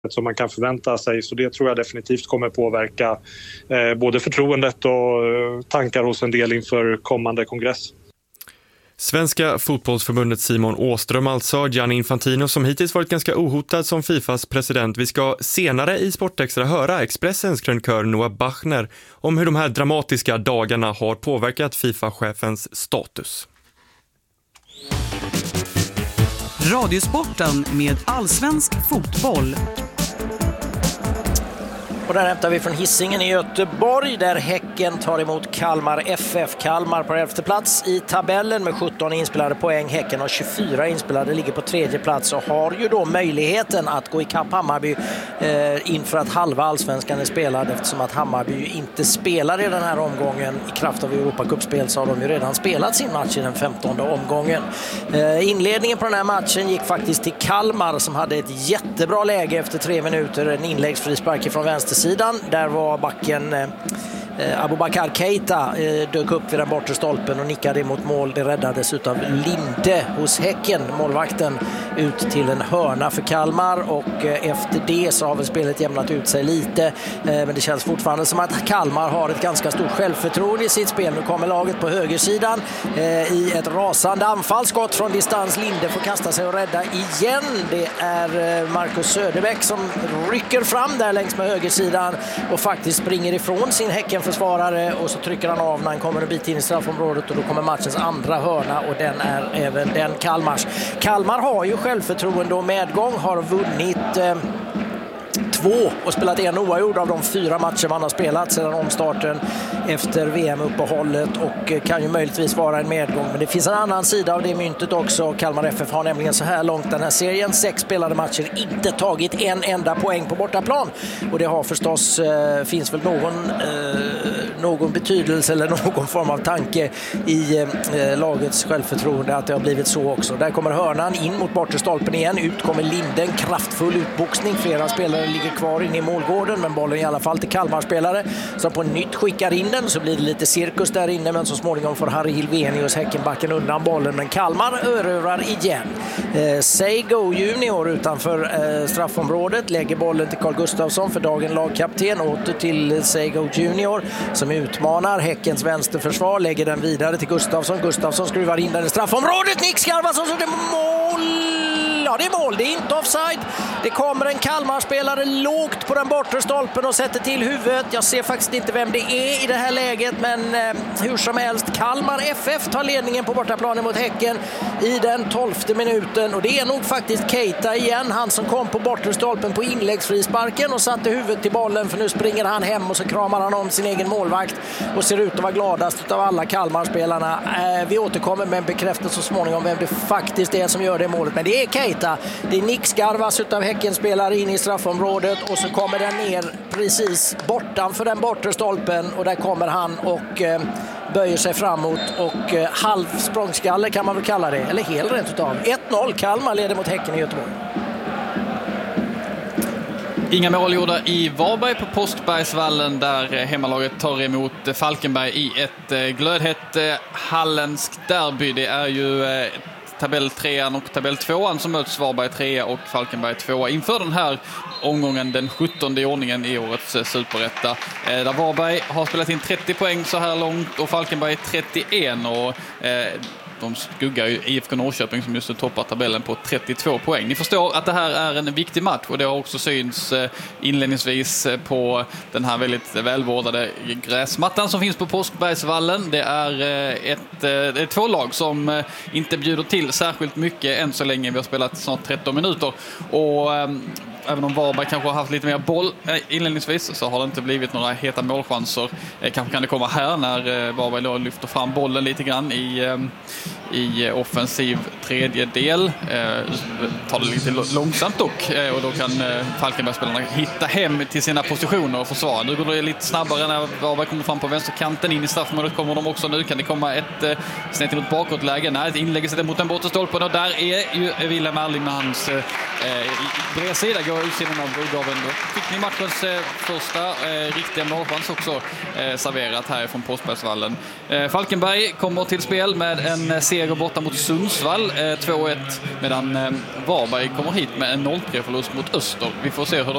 som man kan förvänta sig. Så det tror jag definitivt kommer påverka både förtroendet och tankar hos en del inför kommande kongress. Svenska fotbollsförbundet Simon Åström, alltså Gianni Infantino, som hittills varit ganska ohotad som Fifas president. Vi ska senare i Sportextra höra Expressens krönikör Noah Bachner om hur de här dramatiska dagarna har påverkat FIFA-chefens status. Radiosporten med allsvensk fotboll. Och där hämtar vi från Hisingen i Göteborg där Häcken tar emot Kalmar FF. Kalmar på 11:e plats i tabellen med 17 inspelade poäng. Häcken har 24 inspelade, ligger på 3:e plats och har ju då möjligheten att gå i kapp Hammarby inför att halva allsvenskan är spelad, eftersom att Hammarby ju inte spelar i den här omgången. I kraft av Europacupspel så har de ju redan spelat sin match i den 15:e omgången. Inledningen på den här matchen gick faktiskt till Kalmar som hade ett jättebra läge efter 3 minuter. En inläggsfrispark från vänstersidan. Där var backen Aboubakar Keita dök upp vid den bortre stolpen och nickade emot mål. Det räddades utav Linde hos Häcken, målvakten, ut till en hörna för Kalmar. Och efter det så har väl spelet jämnat ut sig lite. Men det känns fortfarande som att Kalmar har ett ganska stort självförtroende i sitt spel. Nu kommer laget på högersidan i ett rasande anfallsskott från distans. Linde får kasta sig och rädda igen. Det är Marcus Söderbäck som rycker fram där längs med högersidan och faktiskt springer ifrån sin Häckenförsvarare, och så trycker han av när han kommer en bit in i straffområdet, och då kommer matchens andra hörna, och den är även den Kalmars. Kalmar har ju självförtroende och medgång, har vunnit 2 och spelat en oavgjord av de 4 matcher man har spelat sedan omstarten efter VM-uppehållet, och kan ju möjligtvis vara en medgång. Men det finns en annan sida av det myntet också. Kalmar FF har nämligen så här långt den här serien 6 spelade matcher inte tagit en enda poäng på bortaplan, och det har förstås finns väl någon betydelse eller någon form av tanke i lagets självförtroende att det har blivit så också. Där kommer hörnan in mot bortre stolpen igen. Ut kommer Linden, kraftfull utboxning. Flera spelare ligger kvar inne i målgården, men bollen i alla fall till Kalmar-spelare som på nytt skickar in den. Så blir det lite cirkus där inne, men så småningom får Harry Hilvenius, Häckenbacken, undan bollen. Men Kalmar erövrar igen. Seigo Junior utanför straffområdet lägger bollen till Carl Gustafsson, för dagen lagkapten. Åter till Seigo Junior som utmanar Häckens vänsterförsvar, lägger den vidare till Gustafsson. Gustafsson skruvar in den i straffområdet. Nick Skarvason, så det är mål! Ja, det är mål. Det är inte offside. Det kommer en Kalmar-spelare lågt på den bortre stolpen och sätter till huvudet. Jag ser faktiskt inte vem det är i det här läget, men hur som helst. Kalmar FF tar ledningen på bortaplanen mot Häcken i den 12:e minuten. Och det är nog faktiskt Keita igen. Han som kom på bortre stolpen på inläggsfrisparken och satte huvudet till bollen, för nu springer han hem och så kramar han om sin egen målvakt och ser ut att vara gladast av alla Kalmar-spelarna. Vi återkommer med en bekräftelse så småningom vem det faktiskt är som gör det målet. Men det är Keita. Det är Nick Skarvas utav Häckenspelare in i straffområdet, och så kommer den ner precis bortanför den bortre stolpen, och där kommer han och böjer sig framåt och halv språngskalle kan man väl kalla det, eller helt rent utav. 1-0, Kalmar leder mot Häcken i Göteborg. Inga mål gjorda i Varberg på Påskbergsvallen, där hemmalaget tar emot Falkenberg i ett glödhett halländskt derby. Det är ju tabell 3an och tabell 2an som möts, Varberg 3 och Falkenberg 2 inför den här omgången, den 17:e ordningen i årets superetta. Där Varberg har spelat in 30 poäng så här långt och Falkenberg 31, och de skuggar ju IFK Norrköping som just toppar tabellen på 32 poäng. Ni förstår att det här är en viktig match, och det har också syns inledningsvis på den här väldigt välvårdade gräsmattan som finns på Påskbergsvallen. Det är 2 lag som inte bjuder till särskilt mycket än så länge. Vi har spelat snart 13 minuter, och även om Varberg kanske har haft lite mer boll inledningsvis, så har det inte blivit några heta målchanser. Kanske kan det komma här när Varberg då lyfter fram bollen lite grann i offensiv tredjedel. Tar det lite långsamt dock, och då kan Falkenberg-spelarna hitta hem till sina positioner och försvara. Nu går det lite snabbare när Varberg kommer fram på vänsterkanten. In i straffområdet kommer de också nu. Kan det komma ett snett emot bakåtläge? Nej, ett inlägg sätter mot den bortre stolpen, och där är ju Willem Erling med hans bredsida går utsidan av Bulgaven. Då fick ni matchens första riktiga målchans också serverat här från Påskbergsvallen. Falkenberg kommer till spel med en seger borta mot Sundsvall 2-1, medan Varberg kommer hit med en 0-3-förlust mot Öster. Vi får se hur